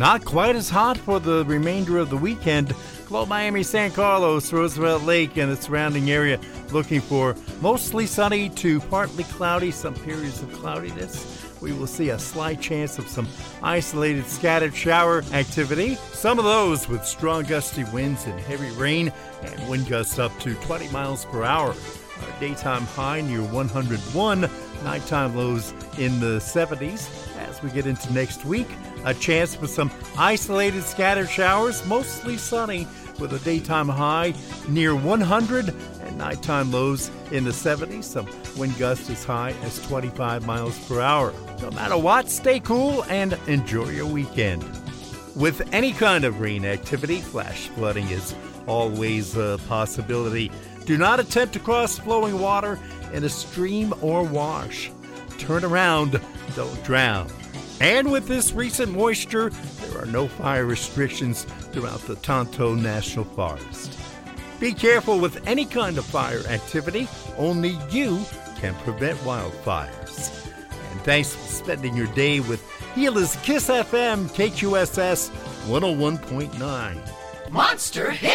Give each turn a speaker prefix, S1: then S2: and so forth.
S1: Not quite as hot for the remainder of the weekend. Globe Miami, San Carlos, Roosevelt Lake, and the surrounding area looking for mostly sunny to partly cloudy, some periods of cloudiness. We will see a slight chance of some isolated scattered shower activity. Some of those with strong gusty winds and heavy rain and wind gusts up to 20 miles per hour. Our daytime high near 101, nighttime lows in the 70s. As we get into next week, a chance for some isolated scattered showers, mostly sunny with a daytime high near 100 and nighttime lows in the 70s. Some wind gusts as high as 25 miles per hour. No matter what, stay cool and enjoy your weekend. With any kind of rain activity, flash flooding is always a possibility. Do not attempt to cross flowing water in a stream or wash. Turn around, don't drown. And with this recent moisture, there are no fire restrictions throughout the Tonto National Forest. Be careful with any kind of fire activity. Only you can prevent wildfires. And thanks for spending your day with Gila's Kiss FM KQSS 101.9.
S2: Monster Hit!